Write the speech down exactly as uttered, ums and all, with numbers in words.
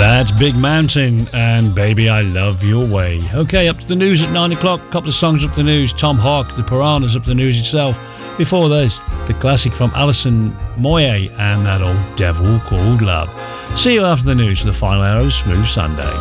That's Big Mountain and Baby I Love Your Way. Okay, up to the news at nine o'clock. A couple of songs up to the news. Tom Hawk, The Piranhas, up to the news itself. Before this, the classic from Alison Moyet and That Old Devil Called Love. See you after the news for the final hour of Smooth Sunday.